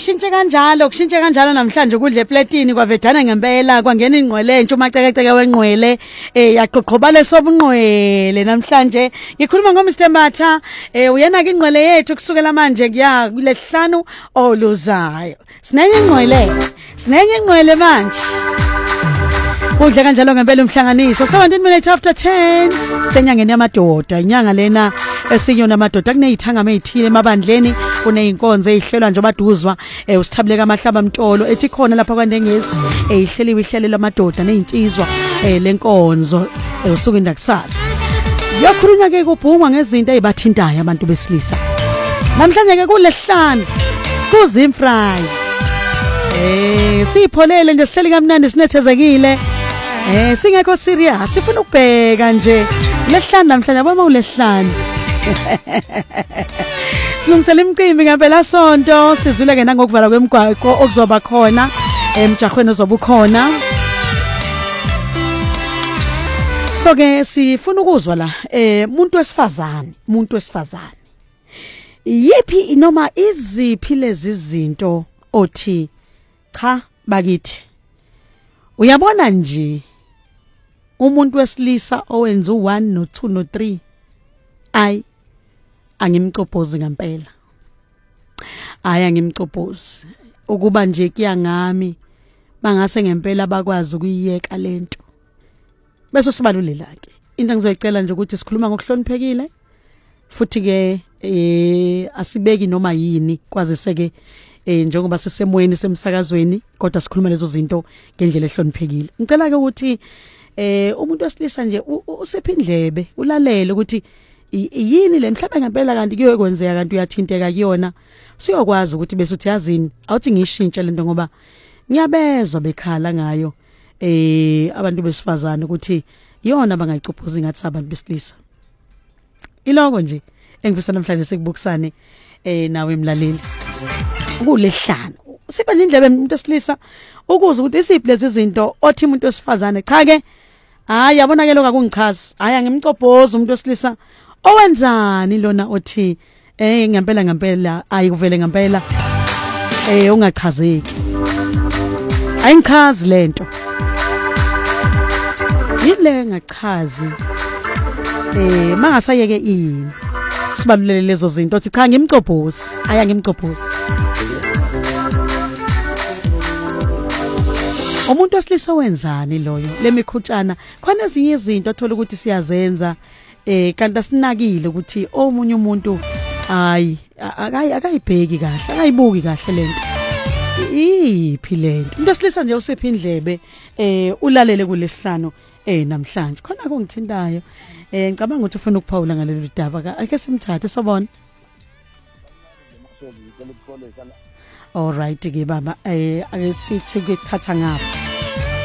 kushintshe kanjalo namhlanje ukudla eplatini kwavedana ngempela kwangena ingqwele entsha umacekeceke wenqwele yaqoqobale sobunqwele namhlanje ngikhuluma ngoMr Matha uyena ke ingqwele yethu kusukela manje kuya kulesihlanu oluzayo sinenye ingqwele manje kudla kanjalo ngempela umhlanganiso 17 minutes after 10 senyangeni yamadoda inyanga lena esinyona amadoda kuneyithanga meyithile emabandleni kuneyinkonzo ezihlelwa nje abaduzwa usithabuleka amahlaba amtolo ethi khona lapha kwaNdengezi ihleliwe ihlelelo amadoda nezinsizwa lenkonzo usuku indakusasa yakhulunywa ke kubhungwa ngezinto ezibathintayo abantu besilisa namhlanje ke kulesihlanu kuzimfry sipholele nje sihleli kamnandi sinethezekile singekho serious sifuna ukubheka nje lesihlanu namhlanje abama kulesihlanu silungisela imicimbi ngempela sonto sizule ke nangokuvala kwemigwaqo okuzoba khona emjahweni ozoba ukhona so ke sifuna ukuzwa la umuntu wesifazane yipi noma iziphi lezi zinto othi cha bakithi uyabona nje umuntu wesilisa owenza u1 no2 no3 ay angimcophozi ngempela angimcophozi ukuba nje kuyangami bangase ngempela bakwazi ukuyiyeka lento bese sibalulela ke into engizoyicela nje ukuthi sikhuluma ngokuhloniphekile futhi ke asibeki noma yini kwazise ke njengoba sisemweni semsakazweni kodwa sikhuluma lezo zinto ngendlela ehloniphekile ngicela ke ukuthi umuntu wesilisa nje usephindlebe ulalele ukuthi yini le mhlawumbe ngempela kanti kuyokwenzeka kanti uyathinteka kuyona siyokwazi ukuthi bese uthi yazini awuthi ngishintshe lento ngoba ngiyabezwa bekhala ngayo abantu besifazane ukuthi yona bangayicuphuza ngathi abantu besilisa iloko nje engifisa namhlanje sikubukisane nawe emlaleli kulesihlanu siba nje indlebe umuntu wesilisa ukuze ukuthi isiphi lezi zinto othi umuntu wesifazane cha ke hayi yabona ke lokho akungichazi hayi angimcophoza umuntu wesilisa owenzani lona othi ngempela ayikuvele ngempela ungachazeki ayingichazi lento yile ngachazi mangasayeke ini sibalulele lezo zinto othi cha ngimcophozi ayangimcophozi umuntu wesilisa wenzani loyo lemikhutshana khona ezinye izinto athola ukuthi siyazenza kanti asinakile ukuthi omunye umuntu hayi akayibheki kahle akayibuki kahle lento iphi lento umuntu wesilisa nje usiphi indlebe ulalele kulesihlanu namhlanje khona kungithintayo ngicabanga ukuthi ufuna ukuphawula ngalelo daba ake simthathe sabona all right ke baba ake sithi ukuthatha ngapha